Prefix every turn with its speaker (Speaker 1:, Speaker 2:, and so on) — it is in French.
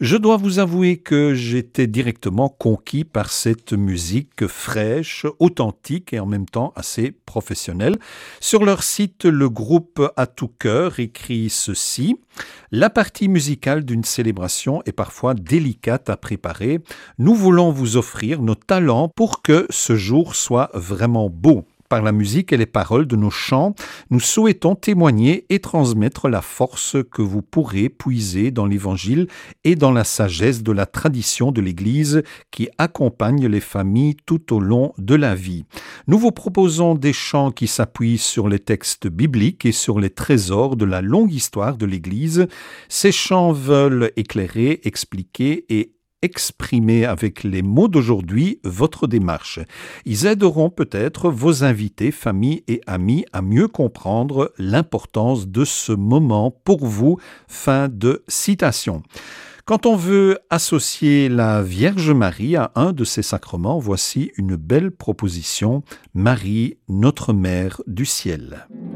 Speaker 1: Je dois vous avouer que j'étais directement conquis par cette musique fraîche, authentique et en même temps assez professionnelle. Sur leur site, le groupe À tout cœur écrit ceci: La partie musicale d'une célébration est parfois délicate à préparer. Nous voulons vous offrir nos talents pour que ce jour soit vraiment beau. Par la musique et les paroles de nos chants, nous souhaitons témoigner et transmettre la force que vous pourrez puiser dans l'Évangile et dans la sagesse de la tradition de l'Église qui accompagne les familles tout au long de la vie. Nous vous proposons des chants qui s'appuient sur les textes bibliques et sur les trésors de la longue histoire de l'Église. Ces chants veulent éclairer, expliquer et exprimer avec les mots d'aujourd'hui votre démarche. Ils aideront peut-être vos invités, familles et amis à mieux comprendre l'importance de ce moment pour vous. Fin de citation. Quand on veut associer la Vierge Marie à un de ces sacrements, voici une belle proposition: Marie, notre Mère du ciel.